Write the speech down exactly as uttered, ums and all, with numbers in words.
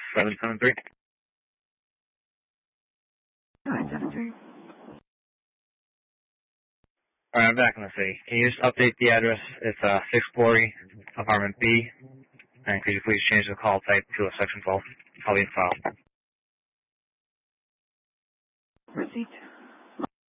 seven seven three. nine seven three. Alright, I'm back in the city. Can you just update the address? It's uh, six forty, apartment B. And could you please change the call type to a section twelve? I'll be in file. Receipt.